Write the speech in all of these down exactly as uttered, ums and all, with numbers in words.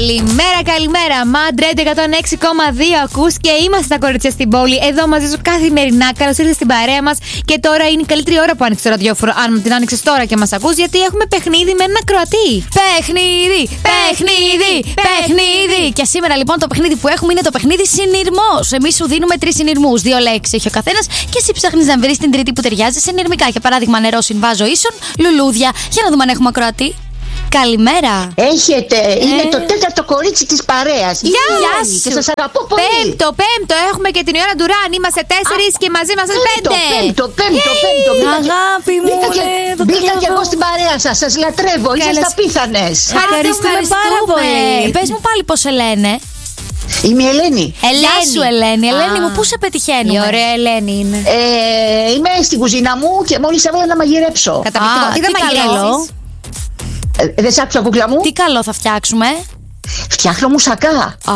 Καλημέρα, καλημέρα. Μαντρέντε εκατόν έξι κόμμα δύο ακούς και είμαστε τα κορίτσια στην πόλη. Εδώ μαζί σου καθημερινά. Καλώς ήρθες στην παρέα μας. Και τώρα είναι η καλύτερη ώρα που άνοιξε το ραδιόφωνο. Αν την άνοιξες τώρα και μας ακούς, γιατί έχουμε παιχνίδι με ένα Κροατή. Παιχνίδι, παιχνίδι, παιχνίδι. Και σήμερα λοιπόν το παιχνίδι που έχουμε είναι το παιχνίδι συνειρμός. Εμείς σου δίνουμε τρεις συνειρμούς. Δύο λέξεις έχει ο καθένας και εσύ ψάχνεις να βρεις την τρίτη που ταιριάζει συνειρμικά. Για παράδειγμα, νερό συμβάζω ίσον, λουλούδια. Για να δούμε αν έχουμε Κροατή. Καλημέρα. Έχετε, ε... είναι το τέταρτο κορίτσι της παρέας. Γεια, Γεια σου. Και σας αγαπώ πολύ. Πέμπτο, πέμπτο. Έχουμε και την Ιωάννα Ντουράν. Είμαστε τέσσερις και μαζί μας πέντε. Πέμπτο, πέμπτο, πέμπτο. Αγάπη μου, μπήκα και εγώ στην παρέα σας. Σας λατρεύω. Είσαστε απίθανες. Ευχαριστούμε πάρα πολύ. Πες μου πάλι πώς σε λένε. Είμαι η Ελένη. Γεια σου, Ελένη. Ελένη μου, πού σε πετυχαίνουμε? Η ωραία Ελένη είναι. Ε, είμαι στην κουζίνα μου και μόλις έβαλα να μαγειρέψω. Καταπληκτικό. Τι δεν μαγειρεύεις? Ε, δεν σ' άκουσα, κούκλα μου. Τι καλό θα φτιάξουμε? Φτιάχνω μουσακά. Α,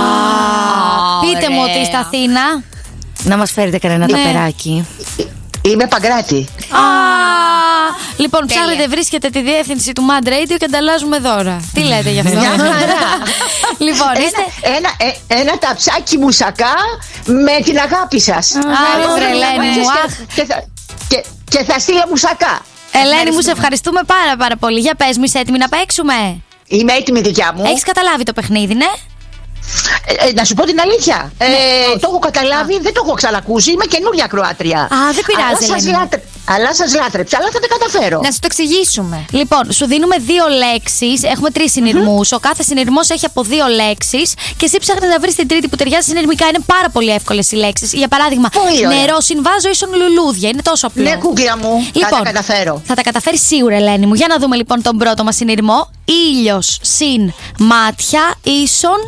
πείτε μου ότι στα Αθήνα. Να μας φέρετε κανένα ναι. ταπεράκι. Είμαι Παγκράτη. Α, λοιπόν, ψάχνετε, βρίσκετε τη διεύθυνση του Mad Radio και ανταλλάζουμε δώρα. Τι λέτε γι' αυτό? Μια χαρά. Λοιπόν, ένα, είστε... ένα, ε, ένα ταψάκι μουσακά με την αγάπη σας. Α, Ελένη μου, αχ. Και, θα, και, και θα στείλω μουσακά. Ελένη μου, σε ευχαριστούμε πάρα πάρα πολύ. Για πες μου, είσαι έτοιμη να παίξουμε? Είμαι έτοιμη, δικιά μου. Έχεις καταλάβει το παιχνίδι, ναι? Ε, ε, να σου πω την αλήθεια. Ε, ναι, το έχω καταλάβει, α. δεν το έχω ξανακούσει. Είμαι καινούρια Κροάτρια. Α, δεν πειράζει. Αλλά σας, λάτρε... αλλά σας λάτρεψα, αλλά θα τα καταφέρω. Να σου το εξηγήσουμε. Λοιπόν, σου δίνουμε δύο λέξεις. Έχουμε τρεις συνειρμούς. Mm-hmm. Ο κάθε συνειρμός έχει από δύο λέξεις. Και εσύ ψάχνεις να βρεις την τρίτη που ταιριάζει συνειρμικά. Είναι πάρα πολύ εύκολες οι λέξεις. Για παράδειγμα, νερό συμβάζω ίσον λουλούδια. Είναι τόσο απλό. Ναι, κούκλα μου. Λοιπόν, θα τα καταφέρω. Θα τα καταφέρει σίγουρα, Ελένη μου. Για να δούμε λοιπόν τον πρώτο μας συνειρμό. Ήλιος συν μάτια ίσον.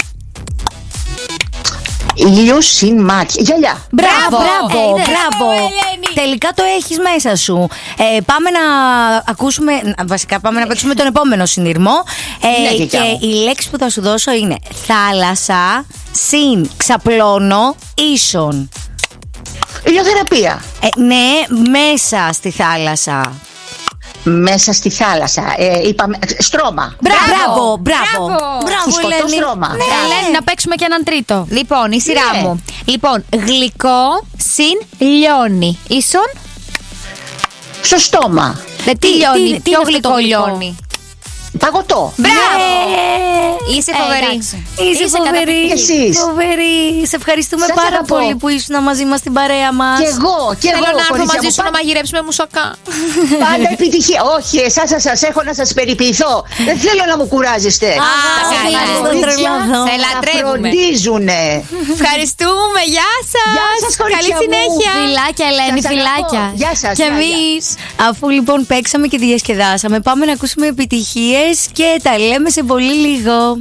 Ήλιος συν μάτια. Γυαλιά. Μπράβο, μπράβο, ε, μπράβο. Τελικά το έχεις μέσα σου. Ε, πάμε να ακούσουμε, βασικά πάμε να παίξουμε τον επόμενο συνειρμό. Ε, ναι, και η λέξη που θα σου δώσω είναι θάλασσα συν ξαπλώνω ίσον. Ηλιοθεραπεία. Ε, ναι, μέσα στη θάλασσα. Μέσα στη θάλασσα. Ε, είπαμε, στρώμα. Μπράβο, μπράβο. Μπράβο, μπράβο Ελένη. Στρώμα. Ναι, Ελένη, να παίξουμε και έναν τρίτο. Λοιπόν, η σειρά ναι. μου. Λοιπόν, γλυκό συν λιώνει. Ίσον. Στο στόμα. Δε, τι, τι λιώνει, τι, πιο γλυκό λιώνει. Παγωτό. Μπράβο! Ναι. Είσαι φοβερή. Ε, Είσαι φοβερή. Φοβερή. Σε ευχαριστούμε σας πάρα αγαπώ. πολύ που ήσουν μαζί μας στην παρέα μας. Και εγώ, και Θέλω εγώ. να έρθω μαζί μου, σου να μαγειρέψουμε μουσακά. Πάντα επιτυχία. Όχι, εσάς θα σας έχω να σας περιποιηθώ. Δεν θέλω να μου κουράζεστε. Α, σε λατρεύουμε. Φροντίζουνε. Ευχαριστούμε. Γεια σας. Γεια σας, καλή κορίτσια μου. συνέχεια. Φιλάκια, Ελένη, Σας φιλάκια. αγαπώ. Γεια σας. Και γεια, εμείς, αφού λοιπόν παίξαμε και διασκεδάσαμε, πάμε να ακούσουμε επιτυχίες και τα λέμε σε πολύ λίγο.